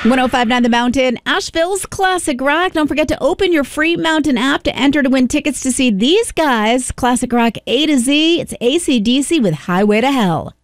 1059 The Mountain, Asheville's classic rock. Don't forget to open your free Mountain app to enter to win tickets to see these guys. Classic rock A to Z. It's AC/DC with Highway to Hell.